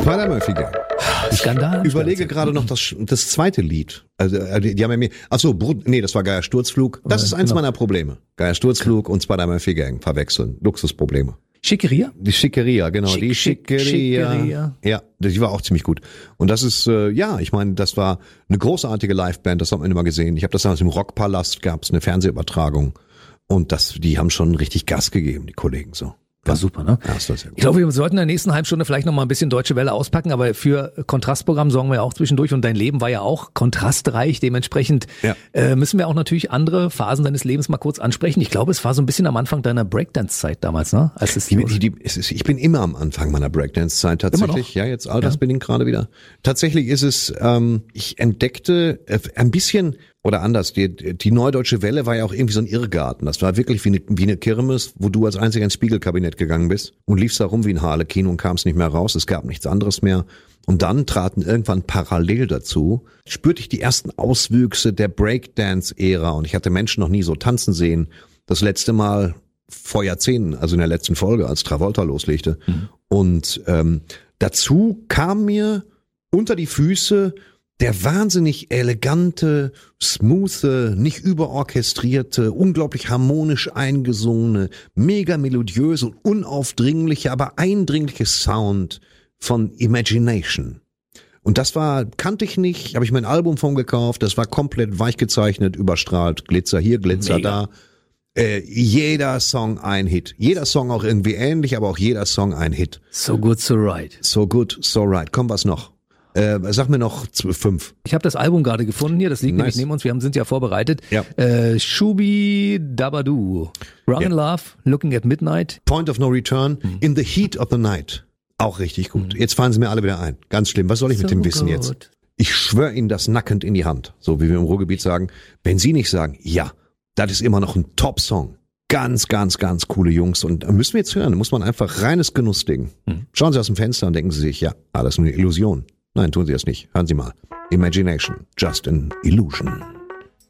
Spider-Murphy-Gang. Skandal. Ich überlege gerade noch das zweite Lied. Also, die haben ja das war Geier Sturzflug. Das ist eins meiner Probleme. Geier Sturzflug und Spider-Murphy-Gang verwechseln. Luxusprobleme. Schickeria? Die Schickeria, genau. Die Schickeria. Ja, die war auch ziemlich gut. Und das ist, ich meine, das war eine großartige Liveband, das hat man immer gesehen. Ich habe das damals im Rockpalast, gab es eine Fernsehübertragung. Und die haben schon richtig Gas gegeben, die Kollegen so. War super, ne? Ja, das war sehr gut. Ich glaube, wir sollten in der nächsten Halbstunde vielleicht noch mal ein bisschen Deutsche Welle auspacken, aber für Kontrastprogramm sorgen wir auch zwischendurch und dein Leben war ja auch kontrastreich, dementsprechend müssen wir auch natürlich andere Phasen deines Lebens mal kurz ansprechen. Ich glaube, es war so ein bisschen am Anfang deiner Breakdance-Zeit damals, ne? Ich bin immer am Anfang meiner Breakdance-Zeit tatsächlich. Ja, jetzt altersbedingt gerade wieder. Tatsächlich ist es, ich entdeckte ein bisschen oder anders, die Neue Deutsche Welle war ja auch irgendwie so ein Irrgarten. Das war wirklich wie eine Kirmes, wo du als einziger ins Spiegelkabinett gegangen bist und liefst da rum wie ein Harlekin und kamst nicht mehr raus. Es gab nichts anderes mehr. Und dann traten irgendwann parallel dazu, spürte ich die ersten Auswüchse der Breakdance-Ära und ich hatte Menschen noch nie so tanzen sehen. Das letzte Mal vor Jahrzehnten, also in der letzten Folge, als Travolta loslegte. Mhm. Und dazu kam mir unter die Füße der wahnsinnig elegante, smoothe, nicht überorchestrierte, unglaublich harmonisch eingesungene, mega melodiöse und unaufdringliche, aber eindringliche Sound von Imagination. Und das kannte ich nicht, habe ich mir ein Album von gekauft, das war komplett weich gezeichnet, überstrahlt, Glitzer hier, Glitzer da. Jeder Song ein Hit. Jeder Song auch irgendwie ähnlich, aber auch jeder Song ein Hit. So good, so right. So good, so right. Komm, was noch? Sag mir noch 5. Ich habe das Album gerade gefunden hier, das liegt nämlich neben uns, wir sind ja vorbereitet. Ja. Shubi Dabadoo, Run in Love, Looking at Midnight. Point of No Return, In the Heat of the Night. Auch richtig gut. Jetzt fallen sie mir alle wieder ein. Ganz schlimm. Was soll ich mit dem wissen jetzt? Ich schwöre Ihnen das nackend in die Hand. So wie wir im Ruhrgebiet sagen. Wenn Sie nicht sagen, ja, das ist immer noch ein Top-Song. Ganz, ganz, ganz coole Jungs. Und müssen wir jetzt hören. Da muss man einfach reines Genussding. Schauen Sie aus dem Fenster und denken Sie sich, ja, alles nur eine Illusion. Nein, tun Sie das nicht. Hören Sie mal. Imagination, just an illusion.